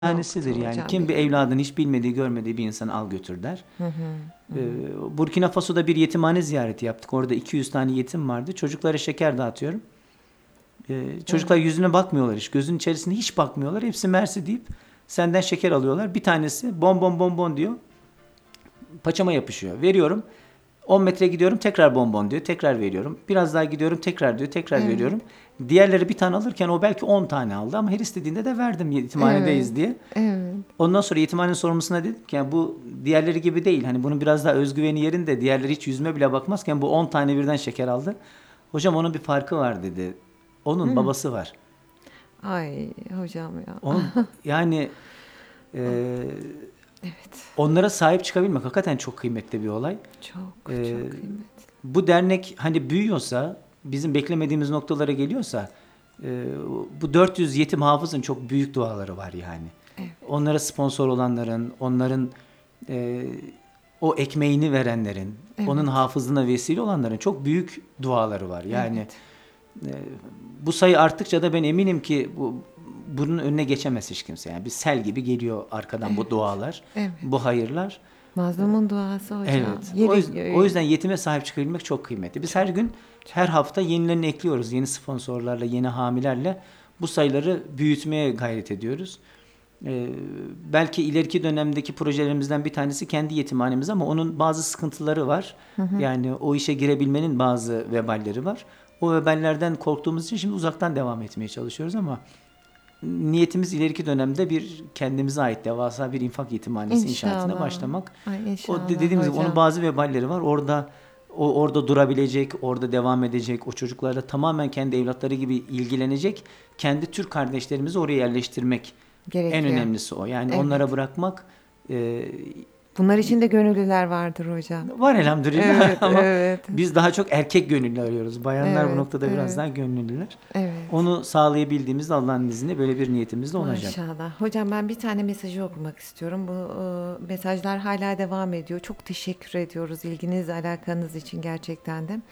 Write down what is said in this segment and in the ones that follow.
tanesidir Yoktu yani. hocam Kim bir benim. evladını hiç bilmediği, görmediği bir insanı al götür der. Burkina Faso'da bir yetimhane ziyareti yaptık. Orada 200 tane yetim vardı. Çocuklara şeker dağıtıyorum. Çocuklar yüzüne bakmıyorlar hiç. Gözünün içerisine hiç bakmıyorlar. Hepsi mersi deyip senden şeker alıyorlar. Bir tanesi bonbon bonbon diyor. Paçama yapışıyor. Veriyorum. 10 metre gidiyorum, tekrar bonbon diyor. Tekrar veriyorum. Biraz daha gidiyorum, tekrar diyor. Tekrar Evet, veriyorum. Diğerleri bir tane alırken o belki 10 tane aldı ama her istediğinde de verdim evet, yetimhanedeyiz diye. evet. Ondan sonra yetimhanenin sorumlusuna dedim ki yani bu diğerleri gibi değil. Hani bunun biraz daha özgüveni yerinde. Diğerleri hiç yüzüme bile bakmazken bu 10 tane birden şeker aldı. Hocam onun bir farkı var dedi. Onun babası var. Ay hocam ya. Onun yani e, Evet. onlara sahip çıkabilmek hakikaten çok kıymetli bir olay. Çok E, çok kıymetli. Bu dernek hani büyüyorsa, bizim beklemediğimiz noktalara geliyorsa, bu 400 yetim hafızın çok büyük duaları var yani. Evet, Onlara sponsor olanların, onların e, o ekmeğini verenlerin, onun evet, hafızlığına vesile olanların çok büyük duaları var. Yani evet, e, bu sayı arttıkça da ben eminim ki bunun önüne geçemez hiç kimse. Yani bir sel gibi geliyor arkadan bu evet, dualar, evet. bu hayırlar. Mazlumun duası hocam. Evet. Yeri O göğü. yüzden yetime sahip çıkabilmek çok kıymetli. Biz her gün, her hafta yenilerini ekliyoruz. Yeni sponsorlarla, yeni hamilerle bu sayıları büyütmeye gayret ediyoruz. Ee, Belki ileriki dönemdeki projelerimizden bir tanesi kendi yetimhanemiz ama onun bazı sıkıntıları var. Yani o işe girebilmenin bazı veballeri var. O veballerden korktuğumuz için şimdi uzaktan devam etmeye çalışıyoruz ama niyetimiz ileriki dönemde bir kendimize ait devasa bir infak yetimhanesi inşaatına İnşallah. başlamak. Ay O inşallah dediğimiz gibi onun hocam. bazı veballeri var. Orada durabilecek, orada devam edecek, o çocuklarla tamamen kendi evlatları gibi ilgilenecek, kendi Türk kardeşlerimizi oraya yerleştirmek en Gerekiyor. önemlisi o. Yani Evet. onlara bırakmak e, Bunlar için de gönüllüler vardır hocam. var elhamdülillah Evet, ama evet, biz daha çok erkek gönüllü arıyoruz. Bayanlar bu evet, noktada biraz evet, daha gönüllüler. evet. Onu sağlayabildiğimizde Allah'ın izniyle böyle bir niyetimiz de olacak. Maşallah. Hocam ben bir tane mesajı okumak istiyorum. Bu mesajlar hala devam ediyor. Çok teşekkür ediyoruz ilginiz, alakanız için gerçekten de.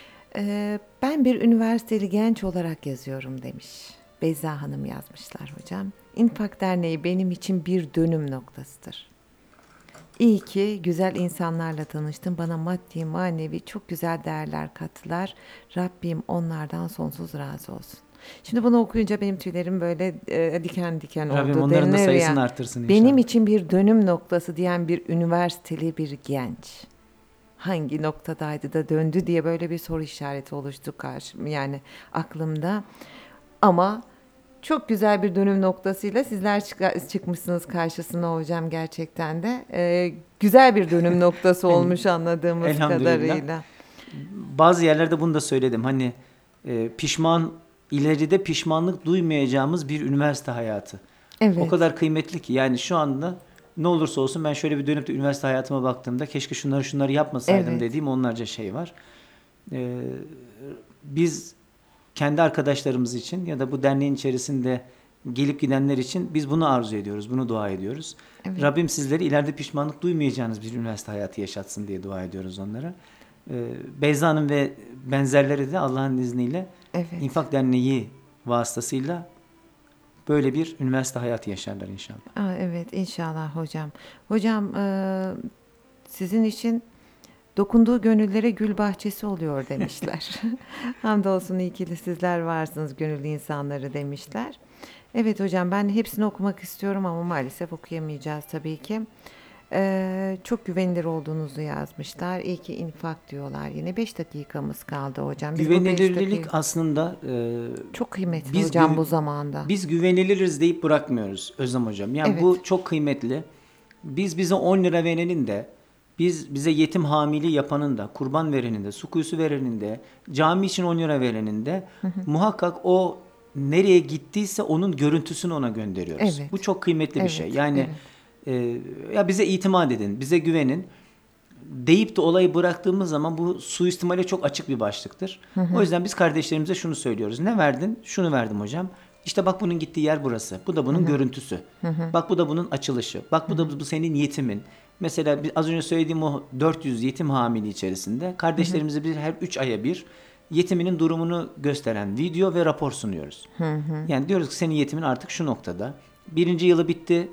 Ben bir üniversiteli genç olarak yazıyorum demiş. Beyza Hanım yazmışlar hocam. İnfak Derneği benim için bir dönüm noktasıdır. İyi ki güzel insanlarla tanıştım. Bana maddi, manevi çok güzel değerler kattılar. Rabbim onlardan sonsuz razı olsun. Şimdi bunu okuyunca benim tüylerim böyle diken diken Rabbim oldu onların da denilir ya. sayısını artırsın Benim inşallah. için bir dönüm noktası diyen bir üniversiteli bir genç. Hangi noktadaydı da döndü diye böyle bir soru işareti oluştu karşım yani aklımda. Ama çok güzel bir dönüm noktasıyla sizler çıkmışsınız karşısına hocam gerçekten de. Güzel bir dönüm noktası olmuş anladığımız Elhamdülillah. kadarıyla. Bazı yerlerde bunu da söyledim. Hani ileride pişmanlık duymayacağımız bir üniversite hayatı. O Evet, kadar kıymetli ki yani şu anda ne olursa olsun ben şöyle bir dönüp de üniversite hayatıma baktığımda keşke şunları yapmasaydım evet, dediğim onlarca şey var. E, Biz kendi arkadaşlarımız için ya da bu derneğin içerisinde gelip gidenler için biz bunu arzu ediyoruz, bunu dua ediyoruz. evet, Rabbim sizleri ileride pişmanlık duymayacağınız bir üniversite hayatı yaşatsın diye dua ediyoruz onlara. Beyza Hanım ve benzerleri de Allah'ın izniyle evet. İnfak Derneği vasıtasıyla böyle bir üniversite hayatı yaşarlar inşallah. Evet inşallah hocam. Hocam sizin için dokunduğu gönüllere gül bahçesi oluyor demişler. Hamdolsun iyi ki de sizler varsınız gönüllü insanları demişler. Evet hocam ben hepsini okumak istiyorum ama maalesef okuyamayacağız tabii ki. Çok güvenilir olduğunuzu yazmışlar. İyi ki infak diyorlar. Yine 5 dakikamız kaldı hocam. Biz bu 5 Güvenilirlik dakika aslında çok kıymetli biz hocam güv- bu zamanda. biz güveniliriz deyip bırakmıyoruz Özlem Hocam. Yani Evet, bu çok kıymetli. Biz bize 10 lira verenin de, bize yetim hamili yapanın da, kurban verenin de, su kuyusu verenin de, cami için 10 lira verenin de muhakkak o nereye gittiyse onun görüntüsünü ona gönderiyoruz. Bu evet, çok kıymetli bir şey. evet, Yani evet, ya bize itimat edin, bize güvenin deyip de olayı bıraktığımız zaman bu suistimale çok açık bir başlıktır. O yüzden biz kardeşlerimize şunu söylüyoruz. Ne verdin? Şunu verdim hocam. İşte bak bunun gittiği yer burası. Bu da bunun görüntüsü. Bak bu da bunun açılışı. Bak bu da bu senin yetimin. Mesela az önce söylediğim o 400 yetim hamili içerisinde kardeşlerimize her 3 aya bir yetiminin durumunu gösteren video ve rapor sunuyoruz. Yani diyoruz ki senin yetimin artık şu noktada. Birinci yılı bitti.